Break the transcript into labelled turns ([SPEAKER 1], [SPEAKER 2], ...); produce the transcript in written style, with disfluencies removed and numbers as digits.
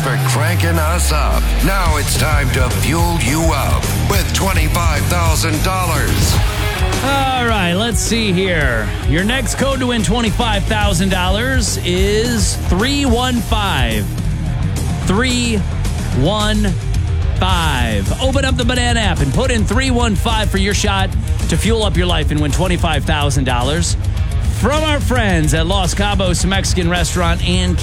[SPEAKER 1] for cranking us up. Now it's time to fuel you up with $25,000.
[SPEAKER 2] All right, let's see here. Your next code to win $25,000 is 315. 315. Open up the Banana app and put in 315 for your shot to fuel up your life and win $25,000 from our friends at Los Cabos Mexican Restaurant and